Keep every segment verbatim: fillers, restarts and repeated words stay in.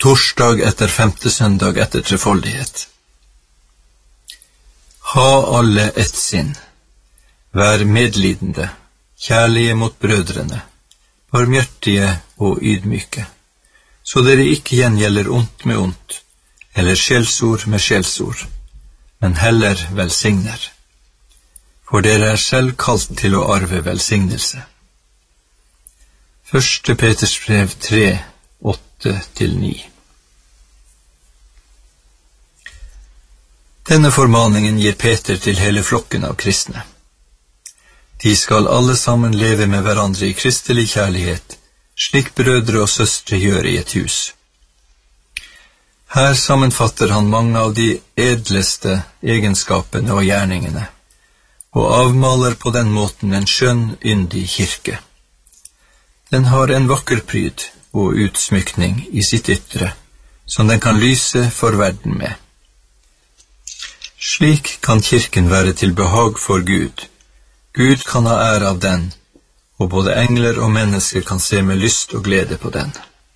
Torsdag etter femte søndag etter trefoldighet. Ha alle ett sinn. Vær medlidende, kjærlige mot brødrene, barmhjertige og ydmyke, så dere ikke gjengjelder ondt med ondt, eller skjellsord med skjellsord, men heller velsigner. For dere er selv kalt til å arve velsignelse. Første Peters brev tre, åtte til ni. Denne formaningen gir Peter til hele flokken av kristne. De skal alle sammen leve med hverandre i kristelig kjærlighet, slik brødre og søstre gjør i et hus. Her sammenfatter han mange av de edleste egenskapene og gjerningene, og avmaler på den måten en skjønn, yndig kirke. Den har en vakker pryd og utsmykning i sitt ytre, som den kan lyse for verden med. Slik kan kirken være til behag for Gud. Gud kan ha ære av den, og både engler og mennesker kan se med lyst og glede på den.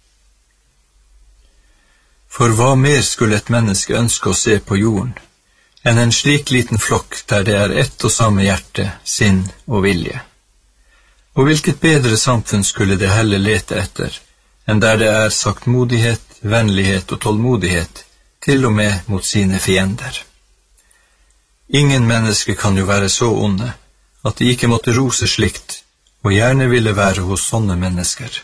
For hva mer skulle et menneske ønske å se på jorden, enn en slik liten flokk der det er ett og samme hjerte, sinn og vilje? Og hvilket bedre samfunn skulle det heller lete etter, enn der det er saktmodighet, vennlighet og tålmodighet, til og med mot sine fiender? Ingen mennesker kan jo være så onde, at de ikke måtte rose slikt, og gjerne ville være hos sånne mennesker.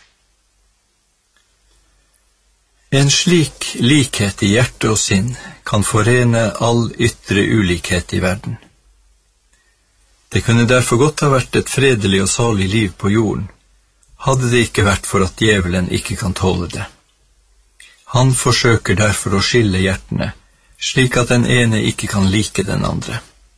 En slik likhet i hjerte og sinn kan forene all ytre ulikhet i verden. Det kunne derfor godt ha vært et fredelig og salig liv på jorden, hadde det ikke vært for at djevelen ikke kan tåle det. Han forsøker derfor å skille hjertene, slik at den ene ikke kan like den andre.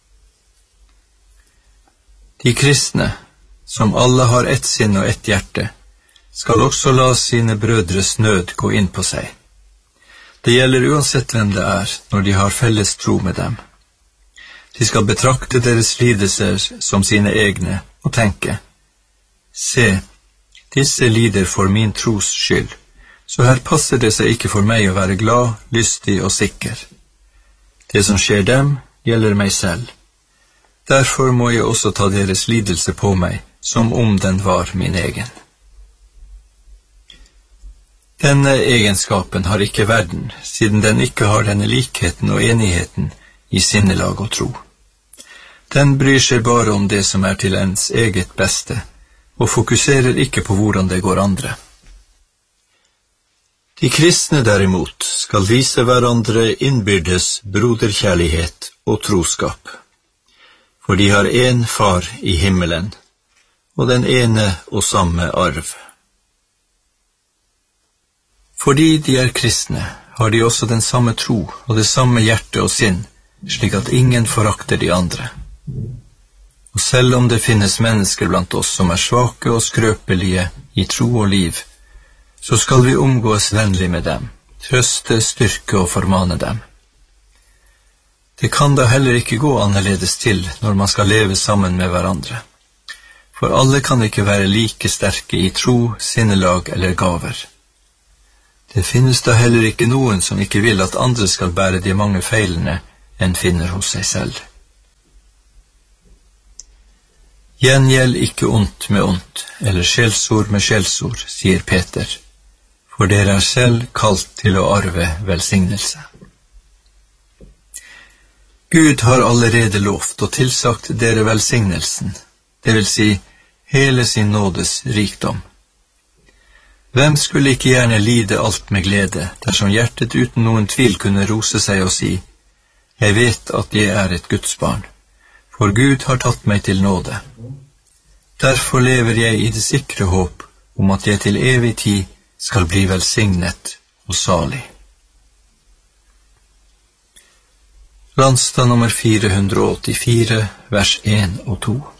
De kristne, som alle har ett sinn og ett hjerte, skal også la sine brødres nød gå inn på seg. Det gjelder uansett hvem det er, når de har felles tro med dem. De skal betrakte deres lidelser som sine egne og tenke: se, disse lider for min tros skyld, så her passer det seg ikke for meg å være glad, lystig og sikker. Det som skjer dem, gjelder meg selv. Derfor må jeg også ta deres lidelse på meg, som om den var min egen. Denne egenskapen har ikke verden, siden den ikke har denne likheten og enigheten i sinnelag og tro. Den bryr seg bare om det som er til ens eget beste, og fokuserer ikke på hvordan det går andre. De kristne derimot skal vise hverandre innbyrdes broderkjærlighet og troskap, for de har en far i himmelen, og den ene og samme arv. Fordi de er kristne, har de også den samme tro og det samme hjerte og sinn, slik at ingen forakter de andre. Og selv om det finnes mennesker blant oss som er svake og skrøpelige i tro og liv, så skal vi omgås vennlig med dem, trøste, styrke og formane dem. Det kan da heller ikke gå annerledes til når man skal leve sammen med hverandre. For alle kan ikke være like sterke i tro, sinnelag eller gaver. Det finnes da heller ikke noen som ikke vil at andre skal bære de mange feilene en finner hos seg selv. Gjengjeld ikke ondt med ondt, eller skjellsord med skjellsord, sier Peter, for dere er selv kalt til å arve velsignelse. Gud har allerede lovt og tilsagt dere velsignelsen, det vil si hele sin nådes rikdom. Hvem skulle ikke gjerne lide alt med glede, dersom hjertet uten noen tvil kunne rose seg og si: jeg vet at jeg er et Guds barn, for Gud har tatt meg til nåde. Derfor lever jeg i det sikre håp om at jeg til evig tid skal bli velsignet og salig. Landstad nummer fire hundre og åttifire, vers én og to.